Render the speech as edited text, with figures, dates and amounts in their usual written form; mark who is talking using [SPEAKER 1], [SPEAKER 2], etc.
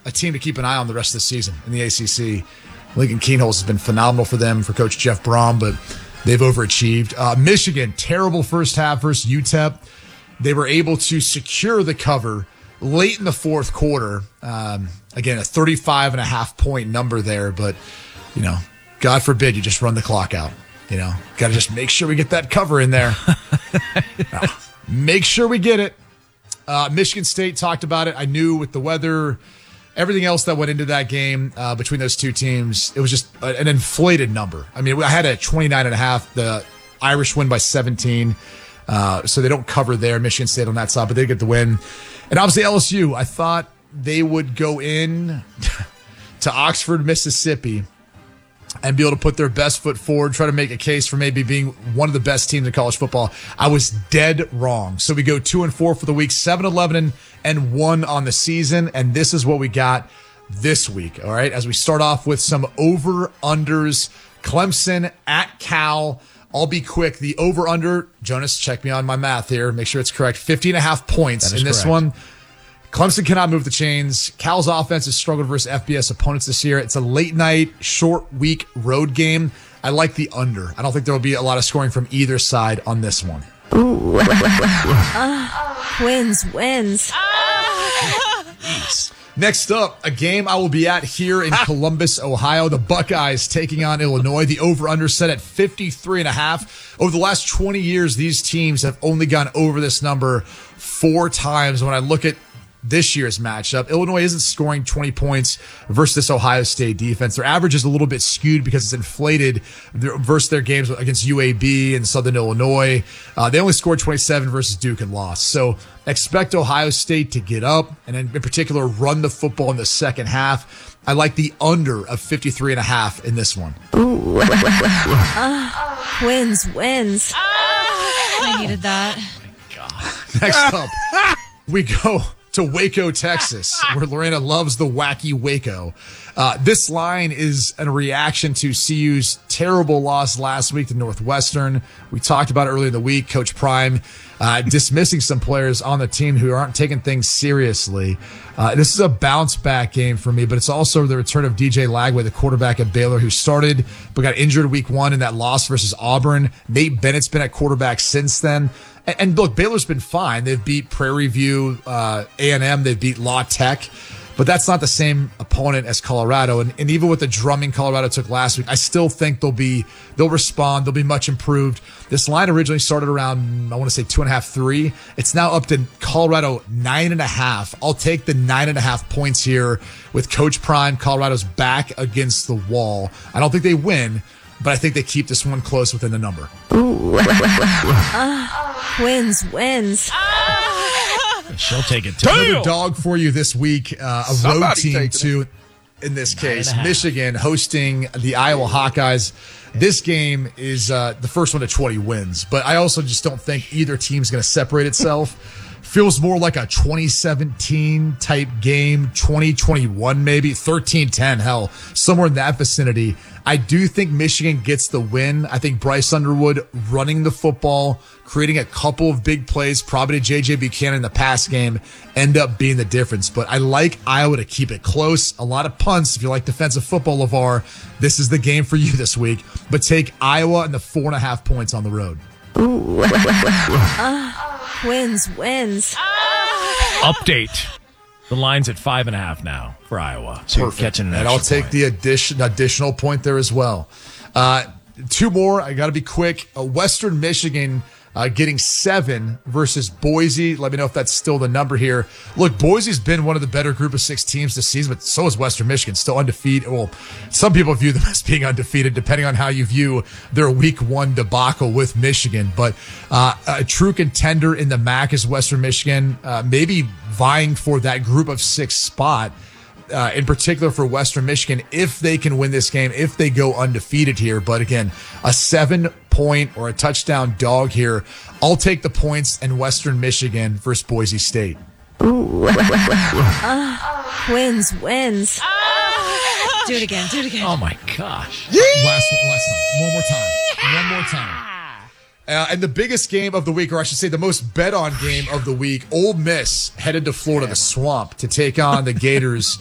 [SPEAKER 1] a team to keep an eye on the rest of the season in the ACC. Lincoln Kienholz has been phenomenal for them, for Coach Jeff Brom, but they've overachieved. Michigan, terrible first half versus UTEP. They were able to secure the cover late in the fourth quarter. Again, a 35.5 point number there, but, God forbid you just run the clock out. Got to just make sure we get that cover in there. Make sure we get it. Michigan State talked about it. I knew with the weather, everything else that went into that game between those two teams, it was just an inflated number. I mean, I had a 29.5. The Irish win by 17. So they don't cover there, Michigan State on that side, but they get the win. And obviously LSU, I thought they would go in to Oxford, Mississippi, and be able to put their best foot forward, try to make a case for maybe being one of the best teams in college football. I was dead wrong. So we go 2-4 for the week, 7-11 and 1 on the season. And this is what we got this week. All right. As we start off with some over-unders, Clemson at Cal. I'll be quick. The over-under, Jonas, check me on my math here. Make sure it's correct. 50.5 points in this one. Clemson cannot move the chains. Cal's offense has struggled versus FBS opponents this year. It's a late night, short week road game. I like the under. I don't think there will be a lot of scoring from either side on this one.
[SPEAKER 2] Ooh. Wins.
[SPEAKER 1] Next up, a game I will be at here in Columbus, Ohio. The Buckeyes taking on Illinois. The over-under set at 53.5. Over the last 20 years, these teams have only gone over this number 4 times. When I look at this year's matchup, Illinois isn't scoring 20 points versus this Ohio State defense. Their average is a little bit skewed because it's inflated versus their games against UAB and Southern Illinois. They only scored 27 versus Duke and lost. So expect Ohio State to get up and in particular run the football in the second half. I like the under of 53.5 in this one.
[SPEAKER 2] Ooh. Wins.
[SPEAKER 3] I needed that.
[SPEAKER 1] Oh my God. Next up, we go to Waco, Texas, where Lorena loves the wacky Waco. This line is a reaction to CU's terrible loss last week to Northwestern. We talked about it earlier in the week. Coach Prime dismissing some players on the team who aren't taking things seriously. This is a bounce back game for me, but it's also the return of DJ Lagway, the quarterback at Baylor, who started but got injured week 1 in that loss versus Auburn. Nate Bennett's been at quarterback since then. And look, Baylor's been fine. They've beat Prairie View, A&M. They've beat La Tech. But that's not the same opponent as Colorado. And even with the drumming Colorado took last week, I still think they'll respond. They'll be much improved. This line originally started around, I want to say 2.5, 3. It's now up to Colorado 9.5. I'll take the 9.5 points here with Coach Prime. Colorado's back against the wall. I don't think they win, but I think they keep this one close within the number.
[SPEAKER 2] Ooh. Wins.
[SPEAKER 4] She'll take it too.
[SPEAKER 1] Another dog for you this week. A road team too. In this case, Michigan hosting the Iowa Hawkeyes. This game is the first one to 20 wins, but I also just don't think either team's going to separate itself. Feels more like a 2017 type game, 2021 maybe, 13-10, hell, somewhere in that vicinity. I do think Michigan gets the win. I think Bryce Underwood running the football, creating a couple of big plays, probably to J.J. Buchanan in the pass game, end up being the difference. But I like Iowa to keep it close. A lot of punts. If you like defensive football, LeVar, this is the game for you this week. But take Iowa and the 4.5 points on the road.
[SPEAKER 2] Ooh. Wins.
[SPEAKER 4] Update. The line's at 5.5 now for Iowa. So you're catching an
[SPEAKER 1] and
[SPEAKER 4] extra
[SPEAKER 1] I'll take
[SPEAKER 4] point.
[SPEAKER 1] the additional point there as well. 2 more. I got to be quick. Western Michigan getting 7 versus Boise. Let me know if that's still the number here. Look, Boise's been one of the better group of 6 teams this season, but so is Western Michigan, still undefeated. Well, some people view them as being undefeated, depending on how you view their week 1 debacle with Michigan. But a true contender in the MAC is Western Michigan, maybe vying for that group of 6 spot. In particular for Western Michigan, if they can win this game, if they go undefeated here. But again, a 7-point or a touchdown dog here. I'll take the points in Western Michigan versus Boise State.
[SPEAKER 2] Ooh. Wins.
[SPEAKER 3] Do it again.
[SPEAKER 4] Oh, my gosh.
[SPEAKER 1] Last time. One more time. And the biggest game of the week, or I should say the most bet on game of the week, Ole Miss headed to Florida, the Swamp, to take on the Gators.